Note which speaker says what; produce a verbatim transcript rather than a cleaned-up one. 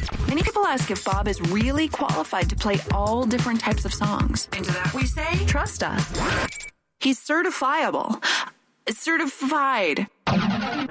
Speaker 1: Many people ask if Bob is really qualified to play all different types of songs. And to that we say, trust us. He's certifiable. Certified.